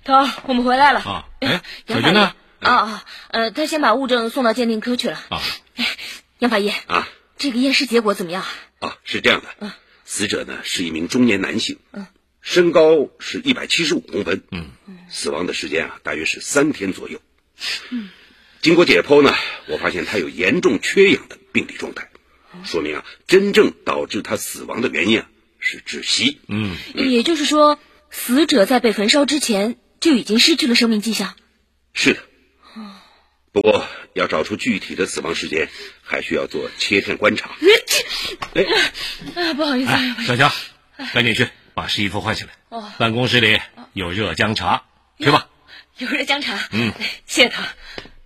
头，我们回来了。 啊，哎，小军呢？ 他先把物证送到鉴定科去了。 啊， 杨法医啊， 这个验尸结果怎么样？ 是这样的，死者呢是一名中年男性，身高是175公分，死亡的时间大约是3天左右。经过解剖呢，我发现他有严重缺氧的病理状态，说明真正导致他死亡的原因是窒息。 也就是说，死者在被焚烧之前就已经失去了生命迹象。 是的。不过要找出具体的死亡时间，还需要做切片观察。 不好意思， 小乔，赶紧去把湿衣服换起来。办公室里有热姜茶，去吧。 有热姜茶。谢谢他。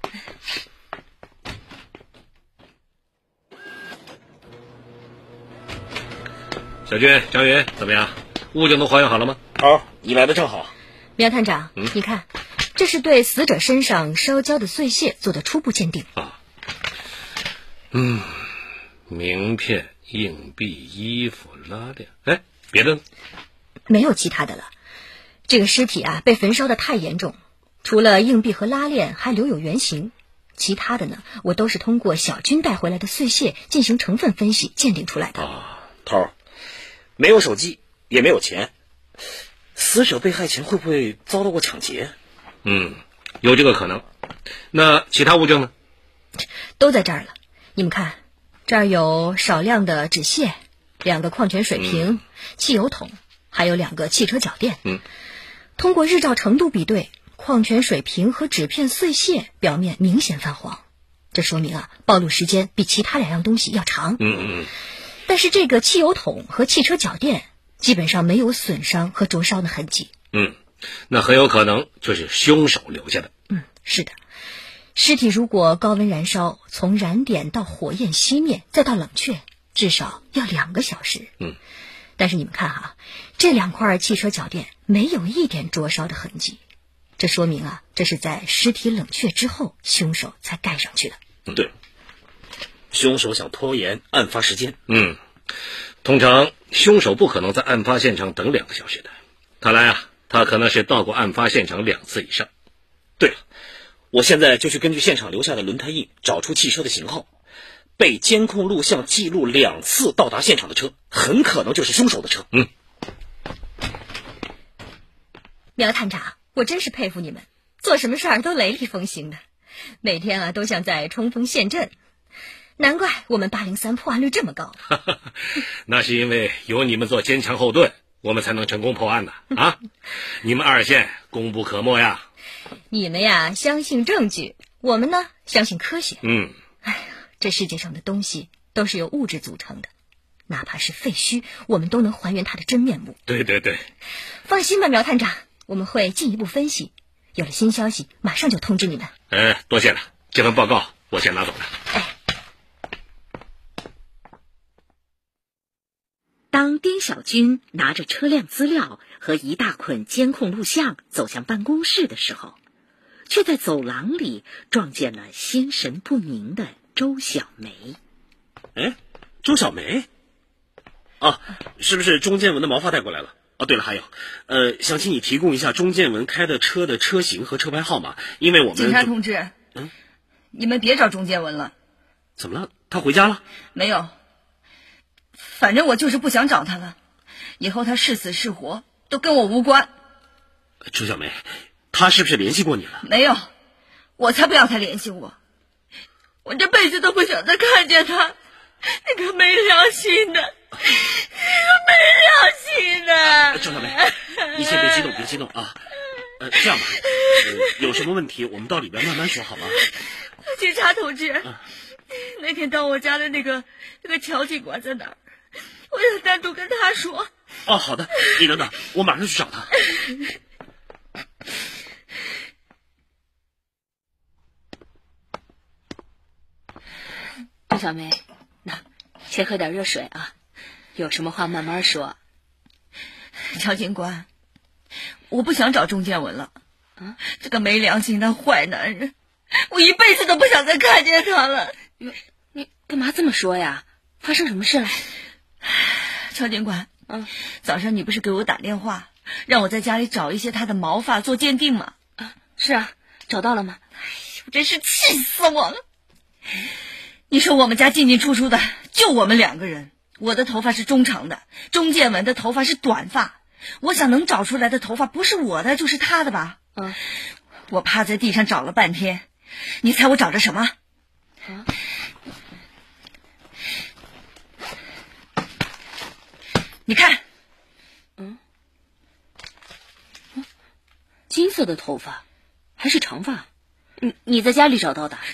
小军、张云，怎么样？物证都还原好了吗？ 好，你来的正好。 苗探长，你看，这是对死者身上烧焦的碎屑做的初步鉴定。 名片、硬币、衣服、拉链，哎，别的呢？ 没有其他的了。这个尸体被焚烧的太严重，除了硬币和拉链还留有原形，其他的呢，我都是通过小军带回来的碎屑进行成分分析鉴定出来的。 头，没有手机，也没有钱，死者被害前会不会遭到过抢劫？ 有这个可能。那其他物证呢？ 都在这儿了。你们看，这儿有少量的纸屑，2个矿泉水瓶，汽油桶，还有2个汽车脚垫。通过日照程度比对，矿泉水瓶和纸片碎屑表面明显泛黄，这说明暴露时间比其他2样东西要长。但是这个汽油桶和汽车脚垫基本上没有损伤和灼烧的痕迹。 那很有可能就是凶手留下的。 是的。尸体如果高温燃烧，从燃点到火焰熄灭再到冷却，至少要2个小时。但是你们看这2块汽车脚垫没有一点灼烧的痕迹，这说明这是在尸体冷却之后凶手才盖上去的。 对，凶手想拖延案发时间。 通常凶手不可能在案发现场等2个小时的，看来他可能是到过案发现场2次以上。 对了，我现在就去根据现场留下的轮胎印找出汽车的型号，被监控录像记录2次到达现场的车，很可能就是凶手的车。 苗探长，我真是佩服你们，做什么事儿都雷厉风行的，每天都像在冲锋陷阵，难怪我们803破案率这么高。 那是因为有你们做坚强后盾，我们才能成功破案的你们2线功不可没呀。 你们相信证据，我们呢相信科学。这世界上的东西都是由物质组成的，哪怕是废墟，我们都能还原它的真面目。 对， 放心吧，苗探长，我们会进一步分析，有了新消息马上就通知你们。 多谢了，这份报告我先拿走了。 当丁小军拿着车辆资料和一大捆监控录像走向办公室的时候，却在走廊里撞见了心神不宁的周小梅。 周小梅？是不是钟建文的毛发带过来了？对了，还有，想请你提供一下钟建文开的车的车型和车牌号码，因为我们警察同志，你们别找钟建文了。 怎么了？他回家了？ 没有，反正我就是不想找他了，以后他是死是活都跟我无关。 周小梅，他是不是联系过你了？ 没有，我才不要他联系我，我这辈子都不想再看见他，那个没良心的，没良心的。 周小梅，你先别激动啊。这样吧，有什么问题我们到里边慢慢说好吗？ 警察同志，那天到我家的那个乔警官在哪儿？我想单独跟他说。 好的，你等等，我马上去找他。 周小梅，先喝点热水有什么话慢慢说。 乔警官，我不想找钟建文了，这个没良心的坏男人，我一辈子都不想再看见他了。 你干嘛这么说呀？发生什么事了？ 乔警官，早上你不是给我打电话， 让我在家里找一些他的毛发做鉴定嘛。 是啊，找到了吗？ 哎呦，真是气死我了！你说我们家进进出出的就我们2个人，我的头发是中长的，钟建文的头发是短发。我想能找出来的头发不是我的就是他的吧？我趴在地上找了半天，你猜我找着什么？你看， 金色的头发，还是长发？你在家里找到的？